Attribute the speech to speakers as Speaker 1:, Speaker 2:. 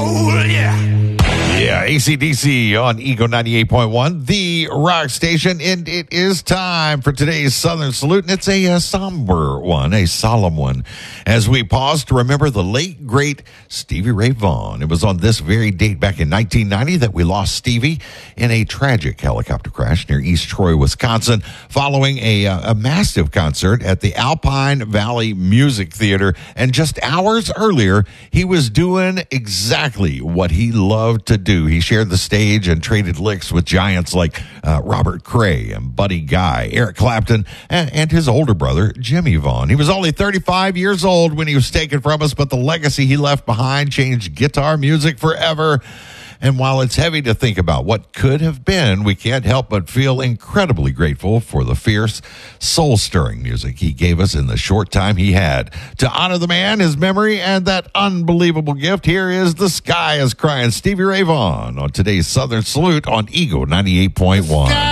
Speaker 1: Oh, yeah.
Speaker 2: Yeah, AC/DC on Ego 98.1, the rock station, and it is time for today's Southern Salute, and it's a somber one, a solemn one, as we pause to remember the late, great Stevie Ray Vaughan. It was on this very date back in 1990 that we lost Stevie in a tragic helicopter crash near East Troy, Wisconsin, following a massive concert at the Alpine Valley Music Theater, and just hours earlier, he was doing exactly what he loved to do. He shared the stage and traded licks with giants like Robert Cray and Buddy Guy, Eric Clapton, and his older brother, Jimmy Vaughan. He was only 35 years old when he was taken from us, but the legacy he left behind changed guitar music forever. And while it's heavy to think about what could have been, we can't help but feel incredibly grateful for the fierce, soul-stirring music he gave us in the short time he had. To honor the man, his memory, and that unbelievable gift, here is The Sky is Crying, Stevie Ray Vaughan, on today's Southern Salute on Ego 98.1.